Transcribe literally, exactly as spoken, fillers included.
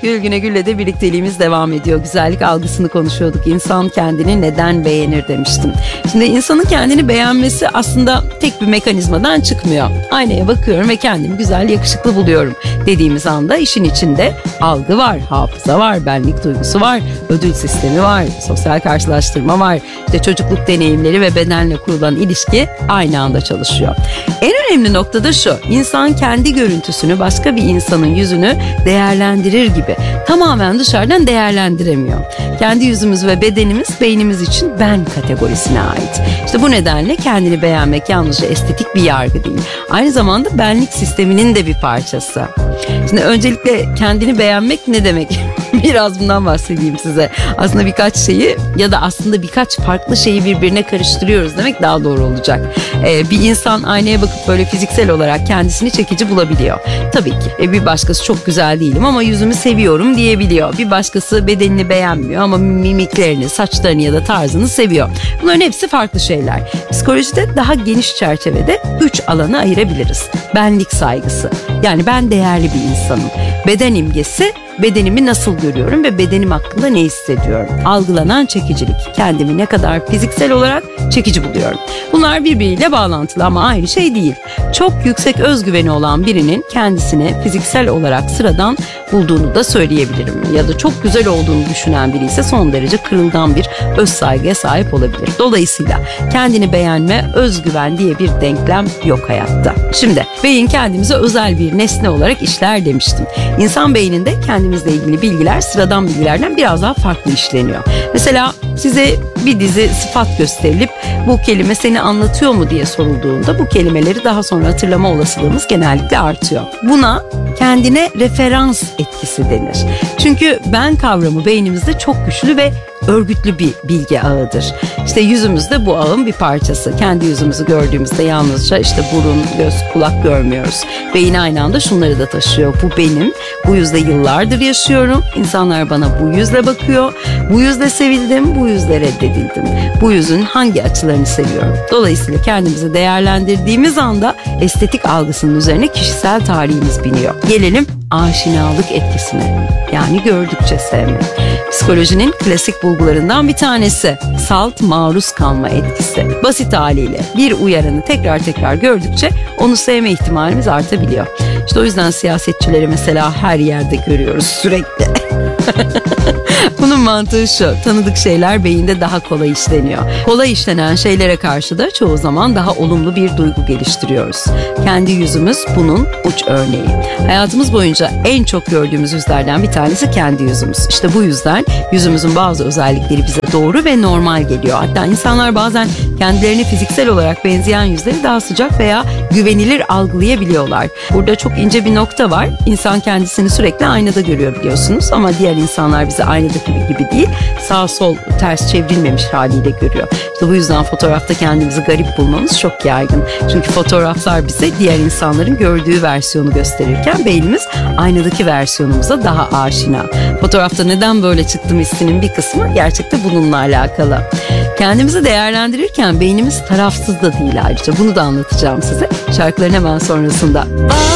Gülgüne Gül'le de birlikteliğimiz devam ediyor. Güzellik algısını konuşuyorduk. İnsan kendini neden beğenir demiştim. Şimdi insanın kendini beğenmesi aslında tek bir mekanizmadan çıkmıyor. Aynaya bakıyorum ve kendimi güzel, yakışıklı buluyorum dediğimiz anda işin içinde algı var, hafıza var, benlik duygusu var, ödül sistemi var, sosyal karşılaştırma var. İşte çocukluk deneyimleri ve bedenle kurulan ilişki aynı anda çalışıyor. En önemli nokta da şu: insan kendi görüntüsünü başka bir insanın yüzünü değerlendirir gibi tamamen dışarıdan değerlendiremiyor. Kendi yüzümüz ve bedenimiz beynimiz için ben kategorisine ait. İşte bu nedenle kendini beğenmek yalnızca estetik bir yargı değil. Aynı zamanda benlik sisteminin de bir parçası. Şimdi öncelikle kendini beğenmek ne demek? Biraz bundan bahsedeyim size. Aslında birkaç şeyi ya da aslında birkaç farklı şeyi birbirine karıştırıyoruz demek daha doğru olacak. Ee, bir insan aynaya bakıp böyle fiziksel olarak kendisini çekici bulabiliyor. Tabii ki. Ee, bir başkası çok güzel değilim ama yüzümü seviyorum diyebiliyor. Bir başkası bedenini beğenmiyor ama mimiklerini, saçlarını ya da tarzını seviyor. Bunların hepsi farklı şeyler. Psikolojide daha geniş çerçevede üç alana ayırabiliriz. Benlik saygısı. Yani ben değerli bir insanım. Beden imgesi, bedenimi nasıl görüyorum ve bedenim hakkında ne hissediyorum? Algılanan çekicilik, kendimi ne kadar fiziksel olarak çekici buluyorum. Bunlar birbiriyle bağlantılı ama aynı şey değil. Çok yüksek özgüveni olan birinin kendisini fiziksel olarak sıradan bulduğunu da söyleyebilirim. Ya da çok güzel olduğunu düşünen biri ise son derece kırılgan bir öz saygıya sahip olabilir. Dolayısıyla kendini beğenme, özgüven diye bir denklem yok hayatta. Şimdi beyin kendimize özel bir nesne olarak işler demiştim. İnsan beyninde kendimizle ilgili bilgiler sıradan bilgilerden biraz daha farklı işleniyor. Mesela size bir dizi sıfat gösterilip bu kelime seni anlatıyor mu diye sorulduğunda bu kelimeleri daha sonra hatırlama olasılığımız genellikle artıyor. Buna kendine referans etkisi denir. Çünkü ben kavramı beynimizde çok güçlü ve örgütlü bir bilgi ağıdır. İşte yüzümüz de bu ağın bir parçası. Kendi yüzümüzü gördüğümüzde yalnızca işte burun, göz, kulak görmüyoruz. Beyin aynı anda şunları da taşıyor. Bu benim. Bu yüzde yıllardır yaşıyorum. İnsanlar bana bu yüzle bakıyor. Bu yüzle sevildim, bu yüzle reddedildim. Bu yüzün hangi açılarını seviyorum? Dolayısıyla kendimizi değerlendirdiğimiz anda estetik algısının üzerine kişisel tarihimiz biniyor. Gelelim aşinalık etkisine. Yani gördükçe sevmek. Psikolojinin klasik bulgularından bir tanesi. Salt maruz kalma etkisi. Basit haliyle bir uyaranı tekrar tekrar gördükçe onu sevme ihtimalimiz artabiliyor. İşte o yüzden siyasetçileri mesela her yerde görüyoruz sürekli. Bunun mantığı şu: tanıdık şeyler beyinde daha kolay işleniyor. Kolay işlenen şeylere karşı da çoğu zaman daha olumlu bir duygu geliştiriyoruz. Kendi yüzümüz bunun uç örneği. Hayatımız boyunca en çok gördüğümüz yüzlerden bir tanesi kendi yüzümüz. İşte bu yüzden yüzümüzün bazı özellikleri bize doğru ve normal geliyor. Hatta insanlar bazen kendilerini fiziksel olarak benzeyen yüzleri daha sıcak veya güvenilir algılayabiliyorlar. Burada çok ince bir nokta var. İnsan kendisini sürekli aynada görüyor biliyorsunuz ama diğer insanlar bizi aynadaki gibi değil, sağ sol ters çevrilmemiş haliyle görüyor. İşte bu yüzden fotoğrafta kendimizi garip bulmamız çok yaygın. Çünkü fotoğraflar bize diğer insanların gördüğü versiyonu gösterirken beynimiz aynadaki versiyonumuza daha aşina. Fotoğrafta neden böyle çıktım hissinin bir kısmı gerçekte bununla alakalı. Kendimizi değerlendirirken beynimiz tarafsız da değil ayrıca. Bunu da anlatacağım size şarkıların hemen sonrasında.